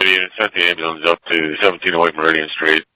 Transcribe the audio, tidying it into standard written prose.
Meridian, sent the ambulance up to 1708 Meridian Street.